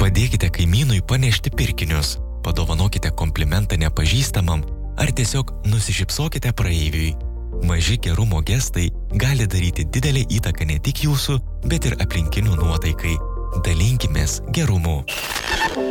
Padėkite kaimynui panešti pirkinius, padovanokite komplimentą nepažįstamam ar tiesiog nusišypsokite praeiviui. Maži gerumo gestai gali daryti didelę įtaką ne tik jūsų, bet ir aplinkinių nuotaikai. Dalinkimės gerumu.